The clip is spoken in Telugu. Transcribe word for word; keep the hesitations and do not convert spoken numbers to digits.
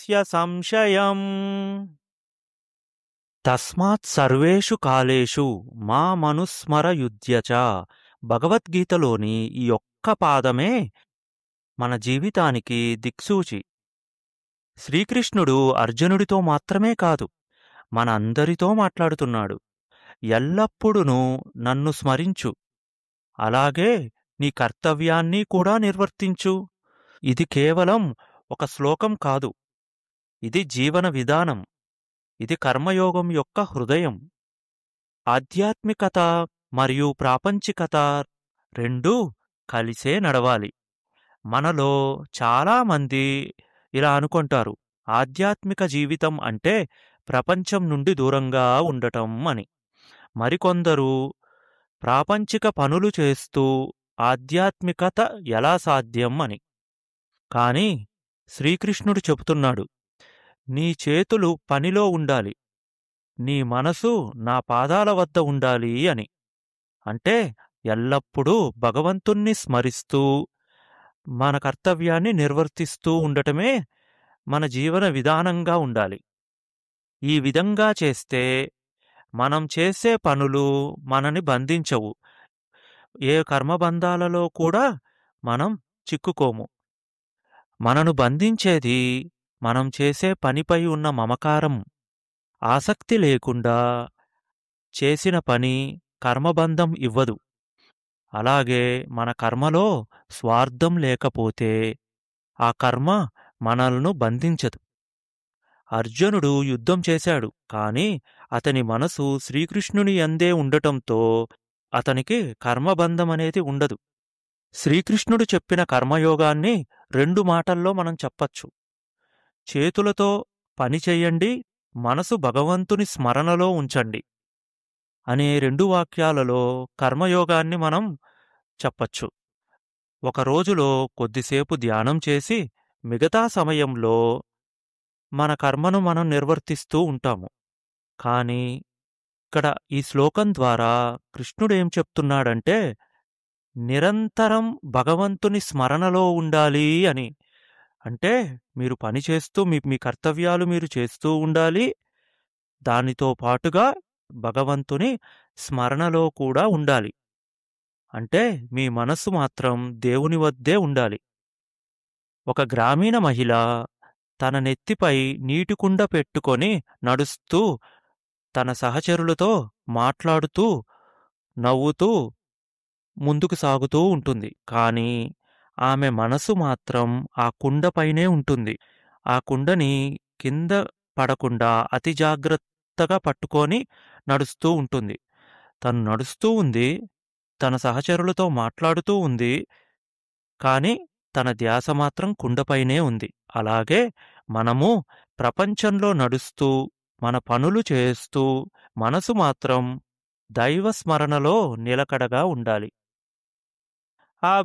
నాస్త్యస్య సంశయం. తస్మాత్ సర్వేషు కాలేషు మామనుస్మరయుధ్య చ. భగవద్గీతలోని ఈ ఒక్క పాదమే మన జీవితానికి దిక్సూచి. శ్రీకృష్ణుడు అర్జునుడితో మాత్రమే కాదు, మన అందరితో మాట్లాడుతున్నాడు. ఎల్లప్పుడూ నన్ను స్మరించు, అలాగే నీ కర్తవ్యాన్ని కూడా నిర్వర్తించు. ఇది కేవలం ఒక శ్లోకం కాదు, ఇది జీవన విధానం. ఇది కర్మయోగం యొక్క హృదయం. ఆధ్యాత్మికత మరియు ప్రాపంచికత రెండూ కలిసే నడవాలి. మనలో చాలామంది ఇలా అనుకుంటారు, ఆధ్యాత్మిక జీవితం అంటే ప్రపంచం నుండి దూరంగా ఉండటం అని. మరికొందరు ప్రాపంచిక పనులు చేస్తూ ఆధ్యాత్మికత ఎలా సాధ్యం అని. కానీ శ్రీకృష్ణుడు చెబుతున్నాడు, నీ చేతులు పనిలో ఉండాలి, నీ మనసు నా పాదాల వద్ద ఉండాలి అని. అంటే ఎల్లప్పుడూ భగవంతుణ్ణి స్మరిస్తూ మన కర్తవ్యాన్ని నిర్వర్తిస్తూ ఉండటమే మన జీవన విధానంగా ఉండాలి. ఈ విధంగా చేస్తే మనం చేసే పనులు మనని బంధించవు, ఏ కర్మబంధాలలో కూడా మనం చిక్కుకోము. మనను బంధించేది మనం చేసే పనిపై ఉన్న మమకారం. ఆసక్తి లేకుండా చేసిన పని కర్మబంధం ఇవ్వదు. అలాగే మన కర్మలో స్వార్థం లేకపోతే ఆ కర్మ మనల్ని బంధించదు. అర్జునుడు యుద్ధం చేశాడు, కాని అతని మనసు శ్రీకృష్ణుని యందే ఉండటంతో అతనికి కర్మబంధమనేది ఉండదు. శ్రీకృష్ణుడు చెప్పిన కర్మయోగాన్ని రెండు మాటల్లో మనం చెప్పచ్చు. చేతులతో పని చెయ్యండి, మనసు భగవంతుని స్మరణలో ఉంచండి అనే రెండు వాక్యాలలో కర్మయోగాన్ని మనం చెప్పచ్చు. ఒక రోజులో కొద్దిసేపు ధ్యానం చేసి మిగతా సమయంలో మన కర్మను మనం నిర్వర్తిస్తూ ఉంటాము. కానీ ఇక్కడ ఈ శ్లోకం ద్వారా కృష్ణుడేం చెప్తున్నాడంటే, నిరంతరం భగవంతుని స్మరణలో ఉండాలి అని. అంటే మీరు పని చేస్తూ మీ మీ కర్తవ్యాలు మీరు చేస్తూ ఉండాలి, దానితో పాటుగా భగవంతుని స్మరణలో కూడా ఉండాలి. అంటే మీ మనస్సు మాత్రం దేవుని వద్దే ఉండాలి. ఒక గ్రామీణ మహిళ తన నెత్తిపై నీటికుండ పెట్టుకొని నడుస్తూ తన సహచరులతో మాట్లాడుతూ నవ్వుతూ ముందుకు సాగుతూ ఉంటుంది. కానీ ఆమె మనసు మాత్రం ఆ కుండపైనే ఉంటుంది. ఆ కుండని కింద పడకుండా అతి జాగ్రత్తగా పట్టుకొని నడుస్తూ ఉంటుంది. తను నడుస్తూ ఉంది, తన సహచరులతో మాట్లాడుతూ ఉంది, కానీ తన ధ్యాస మాత్రం కుండపైనే ఉంది. అలాగే మనము ప్రపంచంలో నడుస్తూ మన పనులు చేస్తూ మనసు మాత్రం దైవస్మరణలో నిలకడగా ఉండాలి.